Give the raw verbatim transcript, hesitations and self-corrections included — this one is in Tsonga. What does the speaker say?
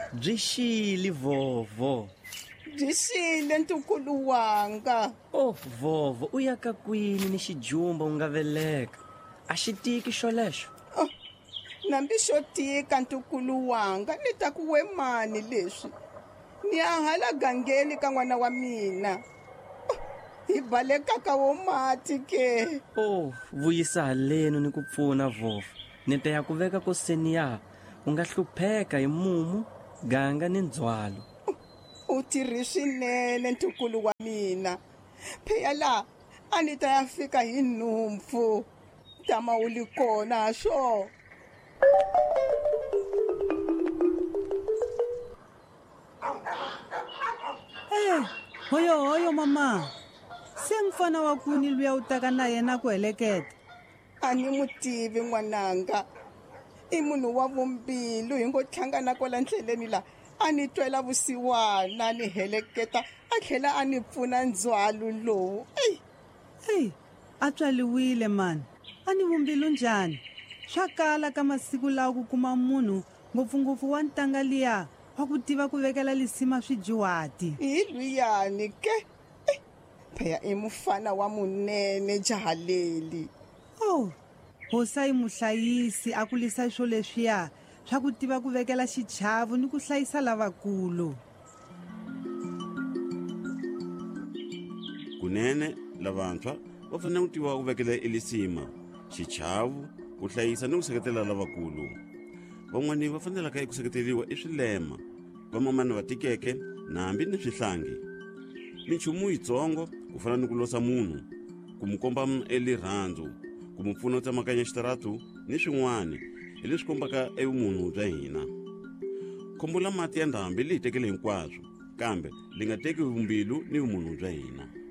byi xile vovo. Byi xile ntukulu wanga. Oh vovo, u ya ka kwini ni xijumba u nga veleka? A xi tiki xolexo. Oh, nambi xo tika ntukulu wanga, ni ta ku we mani leswi. Ni ya hala gangeni ka n'wana wa mina. Oh, hi baleka ka wo mati ke. Oh, vuyisa haleni ni ku pfuna vovo. Ni ta ya ku veka ko seniya. U nga hlupheka hi mumu, ganga ni ndzwalo. U tirhi swinene ntukulu wa mina. Phela la a ni ta ya fika hi nhumpfu. Tama u li kona swo. Eh, hoyo hoyo mama. Se mfana wa kuni luya u taka na yena ku heleketa. A ni mutivi n'wananga. I munhu wa vumbilu hi ngo tlhangana kwala ndleleni la. A ni twela vusiwana ni heleketa a tlhela a ni pfuna ndzwalo lowu. Ey, hey, a tswaliwile man. A ni vumbilu njhani? Swa kala ka masiku lawa ku kuma munhu ngopfungopfu wa ntanga liya wa ku tiva ku vekela lisima swijuwati. Hi luyani ke. Eh, phela i mufana wa munene jaha leli. Oh, hosa i muhlayisi a kulisa swo leswiya swa ku tiva ku vekela xichavu ni ku hlayisa lavakulu. Kunene lavantshwa va fanele ku tiva ku vekela elisima, xichavu, ku hlayisa ni ku seketela lavakulu. Van'wani va fanelaka ku seketeriwa i swilema, vamamani va tikeke, nambi ni swihlangi. Minchumu yitsongo ku fana ni ku losa munhu, ku mu komba elirhandzu, ku mu pfuna tsamakanya xitaratu ni swin'wana hi leswi kombaka evumunhu bya hina. Khombola mati ya ndhambi leyi tekele hinkwaswo, kambe li nga teki vumbilu ni vumunhu bya hina.